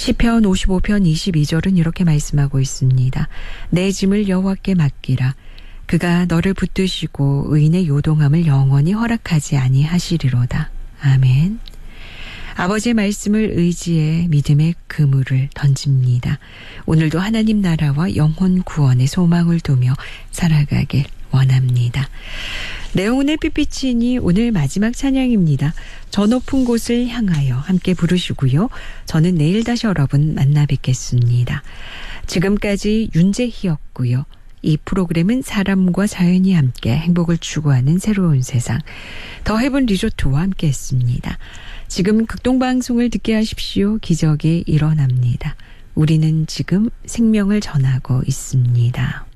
시편 55편 22절은 이렇게 말씀하고 있습니다. 내 짐을 여호와께 맡기라. 그가 너를 붙드시고 의인의 요동함을 영원히 허락하지 아니하시리로다. 아멘. 아버지의 말씀을 의지해 믿음의 그물을 던집니다. 오늘도 하나님 나라와 영혼 구원의 소망을 두며 살아가길 원합니다. 내용은 햇빛이니 오늘 마지막 찬양입니다. 저 높은 곳을 향하여 함께 부르시고요. 저는 내일 다시 여러분 만나 뵙겠습니다. 지금까지 윤재희였고요. 이 프로그램은 사람과 자연이 함께 행복을 추구하는 새로운 세상 더 헤븐 리조트와 함께했습니다. 지금 극동방송을 듣게 하십시오. 기적이 일어납니다. 우리는 지금 생명을 전하고 있습니다.